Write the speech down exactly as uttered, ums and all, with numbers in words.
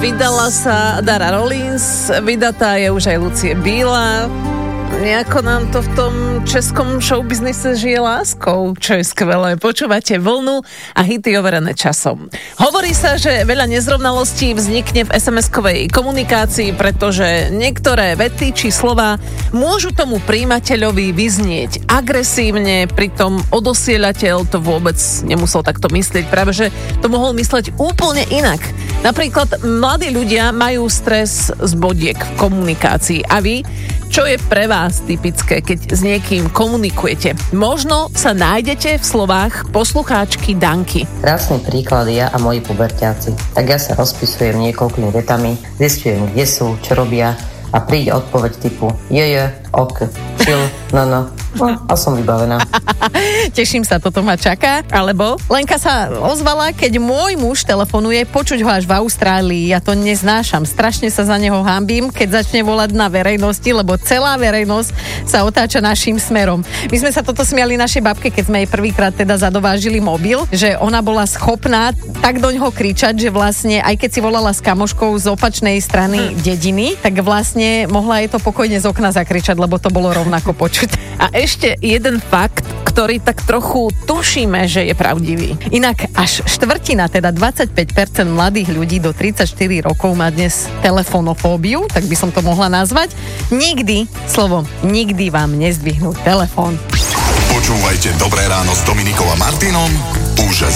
Vydala sa Dara Rollins, vydatá je už aj Lucie Bíla. Nejako nám to v tom českom showbiznise žije láskou, čo je skvelé. Počúvate Vlnu a hity overené časom. Hovorí sa, že veľa nezrovnalostí vznikne v es em eskovej komunikácii, pretože niektoré vety či slova môžu tomu príjimateľovi vyznieť agresívne, pritom odosielateľ to vôbec nemusel takto myslieť, práve že to mohol mysleť úplne inak. Napríklad mladí ľudia majú stres z bodiek v komunikácii. A vy? Čo je pre vás typické, keď s niekým komunikujete? Možno sa nájdete v slovách poslucháčky Danky. Krásny príklad ja a moji puberťáci. Tak ja sa rozpisujem niekoľkými vetami, zistujem, kde sú, čo robia a príde odpoveď typu je, je, ok, chill, no, no. No, a som vybavená. Teším sa, toto ma čaká. Alebo Lenka sa ozvala, keď môj muž telefonuje, počuť ho až v Austrálii. Ja to neznášam. Strašne sa za neho hanbím, keď začne volať na verejnosti, lebo celá verejnosť sa otáča našim smerom. My sme sa toto smiali našej babke, keď sme jej prvýkrát teda zadovážili mobil, že ona bola schopná tak doňho kričať, že vlastne aj keď si volala s kamoškou z opačnej strany dediny, tak vlastne mohla jej to pokojne z okna zakričať, lebo to bolo rovnako počuť. A ešte jeden fakt, ktorý tak trochu tušíme, že je pravdivý. Inak až štvrtina, teda dvadsaťpäť percent mladých ľudí do tridsaťštyri rokov má dnes telefónofóbiu, tak by som to mohla nazvať. Nikdy, slovom, nikdy vám nezdvihnú telefón. Počúvajte Dobré ráno s Dominikou a Martinom už